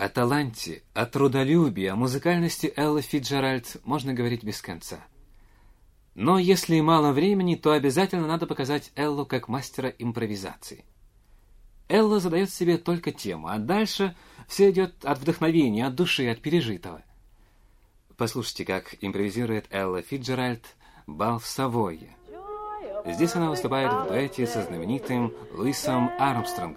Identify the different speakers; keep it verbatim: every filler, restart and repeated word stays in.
Speaker 1: О таланте, о трудолюбии, о музыкальности Эллы Фицджеральд можно говорить без конца. Но если мало времени, то обязательно надо показать Эллу как мастера импровизации. Элла задает себе только тему, а дальше все идет от вдохновения, от души, от пережитого. Послушайте, как импровизирует Элла Фицджеральд «Бал в Савойе». Здесь она выступает в дуэте со знаменитым Луисом Армстронгом.